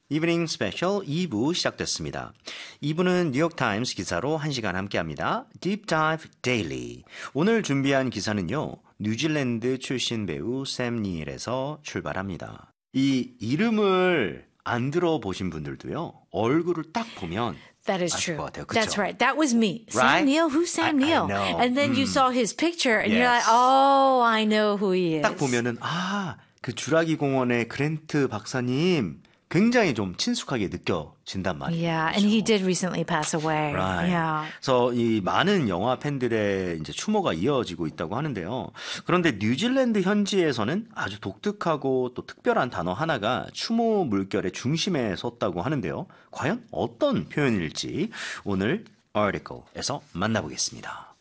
이브닝 스페셜 2부 시작됐습니다. 2부는 뉴욕타임스 기사로 1시간 함께합니다. Deep Dive Daily. 오늘 준비한 기사는요. 뉴질랜드 출신 배우 샘 니일에서 출발합니다. 이 이름을 안 들어보신 분들도요. 얼굴을 딱 보면 That is 아실 true. 것 같아요. 그쵸? That's right. That was me. Right? Sam Neill? Who's Sam Neill? I know. And then you saw his picture and you're Yes. like, oh, I know who he is. 딱 보면은 그 주라기 공원의 그랜트 박사님 굉장히 좀 친숙하게 느껴진단 말이에요. Yeah, and he did recently pass away. Right. Yeah. 그래서 이 많은 영화 팬들의 이제 추모가 이어지고 있다고 하는데요. 그런데 뉴질랜드 현지에서는 아주 독특하고 또 특별한 단어 하나가 추모 물결의 중심에 섰다고 하는데요. 과연 어떤 표현일지 오늘 article에서 만나보겠습니다.